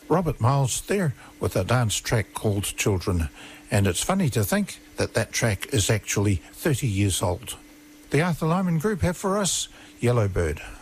Robert Miles there with a dance track called Children. And it's funny to think that that track is actually 30 years old. The Arthur Lyman Group have for us Yellowbird.